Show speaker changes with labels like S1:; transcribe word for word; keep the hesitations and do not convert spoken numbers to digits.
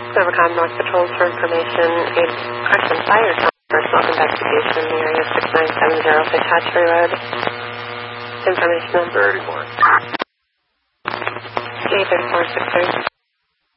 S1: Clover Commonwealth Patrols for information. A correction fire personal investigation in the area six nine seven zero Fish Hatchery Road. Information on
S2: thirty-one.
S1: A thirty-four six thirty.